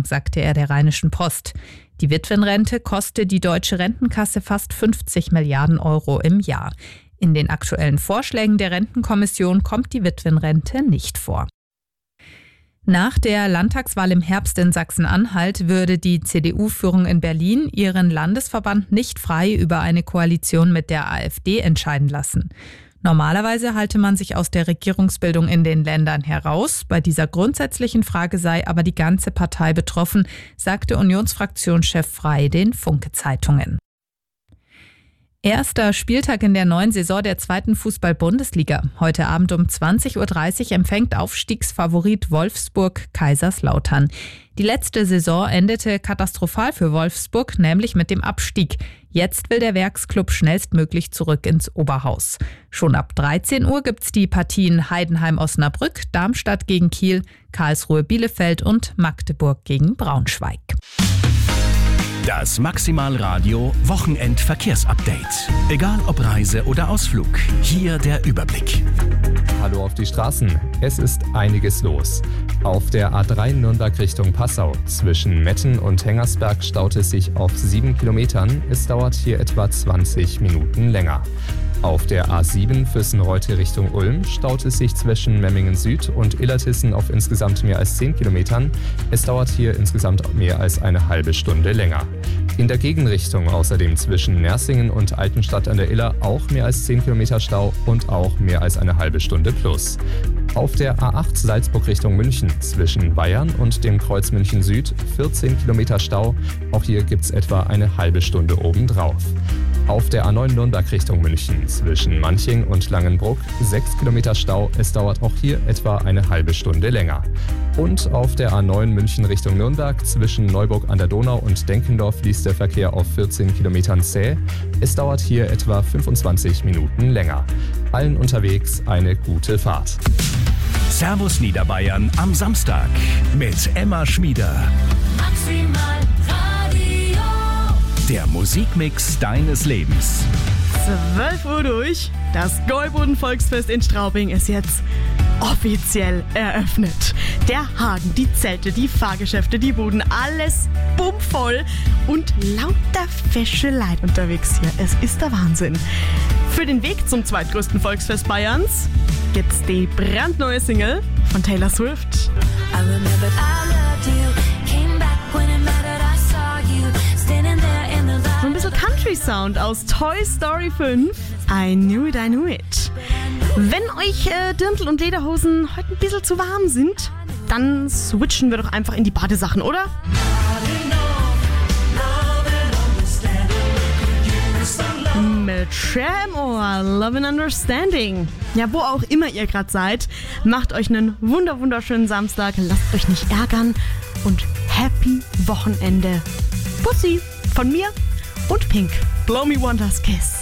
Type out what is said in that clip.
Anfang, sagte er der Rheinischen Post. Die Witwenrente koste die deutsche Rentenkasse fast 50 Milliarden Euro im Jahr. In den aktuellen Vorschlägen der Rentenkommission kommt die Witwenrente nicht vor. Nach der Landtagswahl im Herbst in Sachsen-Anhalt würde die CDU-Führung in Berlin ihren Landesverband nicht frei über eine Koalition mit der AfD entscheiden lassen. Normalerweise halte man sich aus der Regierungsbildung in den Ländern heraus. Bei dieser grundsätzlichen Frage sei aber die ganze Partei betroffen, sagte Unionsfraktionschef Frey den Funke-Zeitungen. Erster Spieltag in der neuen Saison der 2. Fußball-Bundesliga. Heute Abend um 20.30 Uhr empfängt Aufstiegsfavorit Wolfsburg Kaiserslautern. Die letzte Saison endete katastrophal für Wolfsburg, nämlich mit dem Abstieg. Jetzt will der Werksclub schnellstmöglich zurück ins Oberhaus. Schon ab 13 Uhr gibt's die Partien Heidenheim-Osnabrück, Darmstadt gegen Kiel, Karlsruhe-Bielefeld und Magdeburg gegen Braunschweig. Das Maximalradio Wochenendverkehrsupdate. Egal ob Reise oder Ausflug, hier der Überblick. Hallo auf die Straßen. Es ist einiges los. Auf der A3 Nürnberg Richtung Passau zwischen Metten und Hengersberg staut es sich auf 7 Kilometern. Es dauert hier etwa 20 Minuten länger. Auf der A7 Füssen-Reute Richtung Ulm staut es sich zwischen Memmingen Süd und Illertissen auf insgesamt mehr als 10 Kilometern. Es dauert hier insgesamt mehr als eine halbe Stunde länger. In der Gegenrichtung außerdem zwischen Nersingen und Altenstadt an der Iller auch mehr als 10 Kilometer Stau und auch mehr als eine halbe Stunde plus. Auf der A8 Salzburg Richtung München zwischen Weyern und dem Kreuz München Süd 14 Kilometer Stau. Auch hier gibt es etwa eine halbe Stunde obendrauf. Auf der A9 Nürnberg Richtung München zwischen Manching und Langenbruck 6 Kilometer Stau. Es dauert auch hier etwa eine halbe Stunde länger. Und auf der A9 München Richtung Nürnberg zwischen Neuburg an der Donau und Denkendorf fließt der Verkehr auf 14 Kilometern zäh. Es dauert hier etwa 25 Minuten länger. Allen unterwegs eine gute Fahrt. Servus Niederbayern am Samstag mit Emma Schmieder. Maximal Radio. Der Musikmix deines Lebens. 12 Uhr durch. Das Gäuboden-Volksfest in Straubing ist jetzt offiziell eröffnet. Der Hagen, die Zelte, die Fahrgeschäfte, die Buden, alles bummvoll und lauter fesche Leid unterwegs hier. Es ist der Wahnsinn. Für den Weg zum zweitgrößten Volksfest Bayerns gibt's die brandneue Single von Taylor Swift. I remember I loved you. Came back when it mattered. I saw you standing there in the light. So ein bisschen Country-Sound aus Toy Story 5. I knew it, I knew it. Wenn euch Dirndl und Lederhosen heute ein bisschen zu warm sind, dann switchen wir doch einfach in die Badesachen, oder? Mit Cher im Ohr, Love and Understanding. Ja, wo auch immer ihr gerade seid, macht euch einen wunderschönen Samstag, lasst euch nicht ärgern und Happy Wochenende. Pussy von mir und Pink. Blow Me Wonders Kiss.